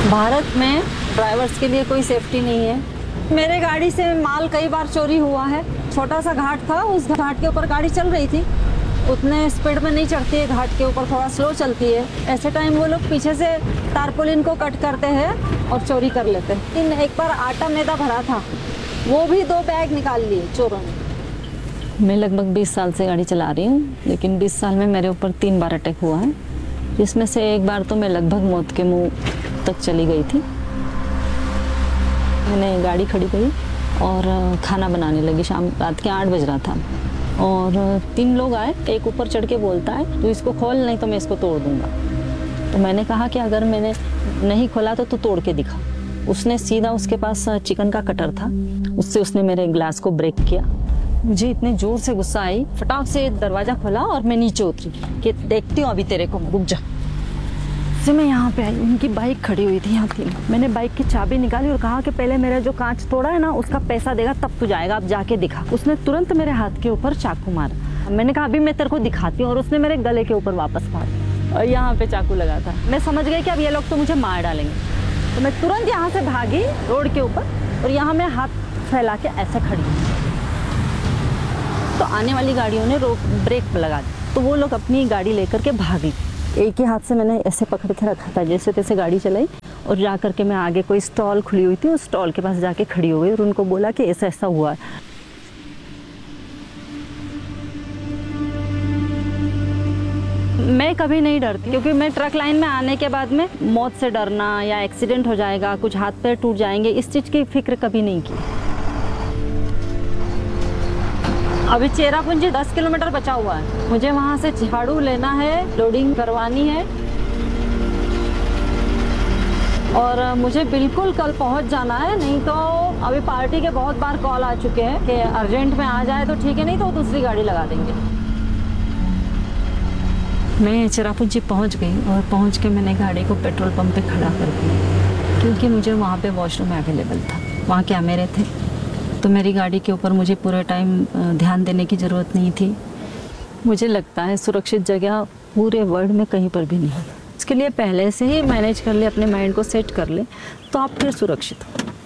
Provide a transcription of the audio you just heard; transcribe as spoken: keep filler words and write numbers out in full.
भारत में ड्राइवर्स के लिए कोई सेफ्टी नहीं है। मेरे गाड़ी से माल कई बार चोरी हुआ है। छोटा सा घाट था, उस घाट के ऊपर गाड़ी चल रही थी, उतने स्पीड में नहीं चढ़ती है, घाट के ऊपर थोड़ा स्लो चलती है। ऐसे टाइम वो लोग पीछे से तारपोलिन को कट करते हैं और चोरी कर लेते हैं। इन एक बार आटा मैदा भरा था, वो भी दो बैग निकाल लिए चोरों ने। मैं लगभग बीस साल से गाड़ी चला रही हूँ, लेकिन बीस साल में मेरे ऊपर तीन बार अटैक हुआ है, जिसमें से एक बार तो मैं लगभग मौत के मुंह तक चली गई थी। मैंने गाड़ी खड़ी करी और खाना बनाने लगी। शाम रात के आठ बज रहा था और तीन लोग आए। एक ऊपर चढ़ के बोलता है, तू इसको खोल, नहीं तो मैं इसको तोड़ दूंगा। तो मैंने कहा कि अगर मैंने नहीं खोला तो तू तोड़ के दिखा। उसने सीधा, उसके पास चिकन का कटर था, उससे उसने मेरे ग्लास को ब्रेक किया। मुझे इतने जोर से गुस्सा आई, फटाक से दरवाजा खोला और मैं नीचे उतरी कि देखती हूँ अभी तेरे को, रुक जा। से मैं यहाँ पे आई, उनकी बाइक खड़ी हुई थी यहाँ थी। मैंने बाइक की चाबी निकाली और कहा कि पहले मेरा जो कांच तोड़ा है ना, उसका पैसा देगा तब तू जाएगा, अब जाके दिखा। उसने तुरंत मेरे हाथ के ऊपर चाकू मारा। मैंने कहा अभी मैं तेरे को दिखाती हूँ, और उसने मेरे गले के ऊपर वापस मारा और यहाँ पे चाकू लगा था। मैं समझ गई कि अब ये लोग तो मुझे मार डालेंगे, तो मैं तुरंत यहाँ से भागी रोड के ऊपर, और यहाँ मैं हाथ फैला के ऐसे खड़ी। तो आने वाली गाड़ियों ने रोक ब्रेक लगा दी, तो वो लोग अपनी गाड़ी लेकर के भागी। एक ही हाथ से मैंने ऐसे पकड़ के रखा था, जैसे तैसे गाड़ी चलाई, और जा कर के मैं आगे कोई स्टॉल खुली हुई थी, उस स्टॉल के पास जाके खड़ी हो गई और उनको बोला कि ऐसा ऐसा हुआ है। मैं कभी नहीं डरती, क्योंकि मैं ट्रक लाइन में आने के बाद में मौत से डरना या एक्सीडेंट हो जाएगा, कुछ हाथ पैर टूट जाएंगे, इस चीज़ की फिक्र कभी नहीं की। अभी चेरापूंजी दस किलोमीटर बचा हुआ है, मुझे वहाँ से झाड़ू लेना है, लोडिंग करवानी है, और मुझे बिल्कुल कल पहुँच जाना है। नहीं तो अभी पार्टी के बहुत बार कॉल आ चुके हैं कि अर्जेंट में आ जाए तो ठीक है, नहीं तो दूसरी गाड़ी लगा देंगे। मैं चेरापूंजी पहुँच गई और पहुँच के मैंने गाड़ी को पेट्रोल पंप पे खड़ा कर दिया, क्योंकि मुझे वहाँ पे वॉशरूम अवेलेबल था, वहाँ कैमरे थे, तो मेरी गाड़ी के ऊपर मुझे पूरे टाइम ध्यान देने की ज़रूरत नहीं थी। मुझे लगता है सुरक्षित जगह पूरे वर्ल्ड में कहीं पर भी नहीं है। इसके लिए पहले से ही मैनेज कर ले, अपने माइंड को सेट कर ले, तो आप फिर सुरक्षित हो।